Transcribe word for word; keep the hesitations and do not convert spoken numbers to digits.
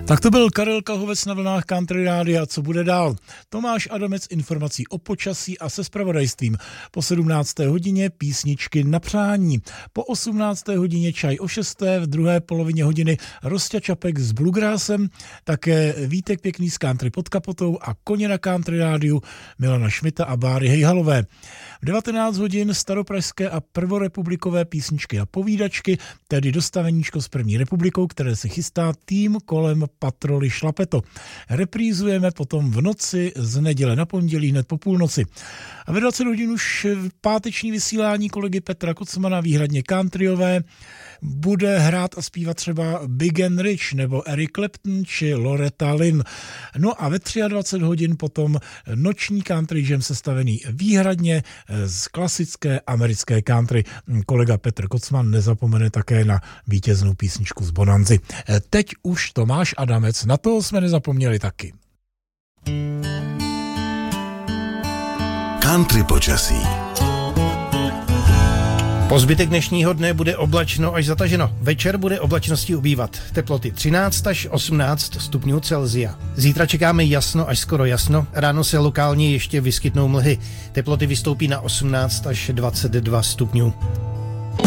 Tak to byl Karel Kalhovec na vlnách Country Rádia. Co bude dál? Tomáš Adamec informací o počasí a se zpravodajstvím. Po sedmnácté hodině písničky na přání. Po osmnácté hodině čaj o šesté, v druhé polovině hodiny Rosťa Čapek s bluegrassem, také Vítek Pěkný z Country pod kapotou a koně na Country Rádiu Milana Šmita a Báry Hejhalové. V devatenáct hodin staropražské a prvorepublikové písničky a povídačky, tedy dostaveníčko s první republikou, které se chystá tým kolem patroly Šlapeto. Reprízujeme potom v noci z neděle na pondělí hned po půlnoci. A ve dvacet hodin už páteční vysílání kolegy Petra Kocmana, výhradně countryové, bude hrát a zpívat třeba Big and Rich nebo Eric Clapton či Loretta Lynn. No a ve dvacet tři hodin potom noční country jam sestavený výhradně z klasické americké country. Kolega Petr Kocman nezapomene také na vítěznou písničku z Bonanzy. Teď už Tomáš Adamec, na toho jsme nezapomněli taky. Country počasí. Po zbytek dnešního dne bude oblačno až zataženo. Večer bude oblačnosti ubývat. Teploty třináct až osmnáct stupňů Celsia. Zítra čekáme jasno až skoro jasno. Ráno se lokálně ještě vyskytnou mlhy. Teploty vystoupí na osmnáct až dvacet dva stupňů.